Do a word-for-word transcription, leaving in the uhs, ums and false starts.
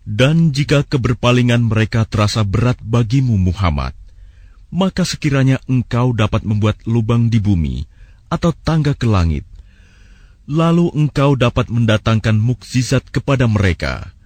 Dan jika keberpalingan mereka terasa berat bagimu Muhammad, maka sekiranya engkau dapat membuat lubang di bumi atau tangga ke langit, lalu engkau dapat mendatangkan mukjizat kepada mereka,